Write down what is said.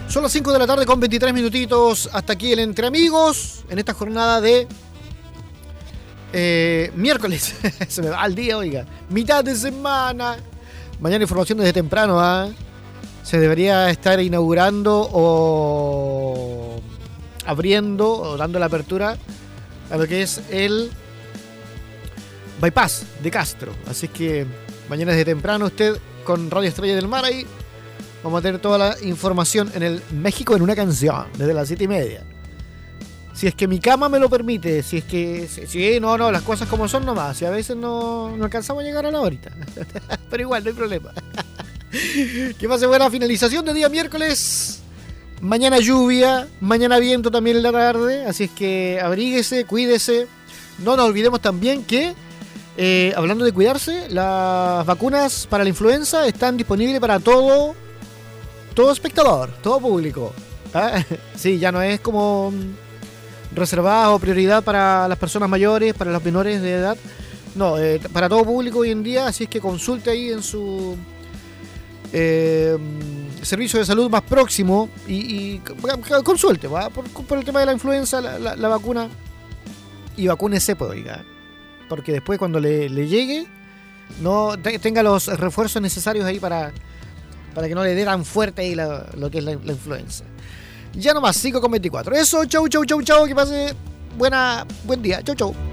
Son las 5 de la tarde con 23 minutitos. Hasta aquí el Entre Amigos en esta jornada de miércoles. Se me va el día, oiga. Mitad de semana. Mañana información desde temprano, ¿ah? Se debería estar inaugurando o abriendo o dando la apertura a lo que es el bypass de Castro. Así que mañana desde temprano usted con Radio Estrella del Mar ahí. Vamos a tener toda la información en el México en una canción, desde las 7:30. Si es que mi cama me lo permite, si es que... Sí, no, las cosas como son nomás. Si a veces no alcanzamos a llegar a la horita. Pero igual, no hay problema. Que pase buena finalización de día miércoles. Mañana lluvia, mañana viento también en la tarde. Así es que abríguese, cuídese. No nos olvidemos también que, hablando de cuidarse, las vacunas para la influenza están disponibles para todo espectador, todo público. ¿Ah? Sí, ya no es como reservada o prioridad para las personas mayores, para los menores de edad. No, para todo público hoy en día, así es que consulte ahí en su servicio de salud más próximo y consulte, ¿va? Por el tema de la influenza, la vacuna, y vacúnese, pues, oiga, porque después cuando le llegue, no tenga los refuerzos necesarios ahí para que no le dé tan fuerte ahí lo que es la influenza. Ya nomás, 5:24. Eso, chau, que pase buen día. Chau.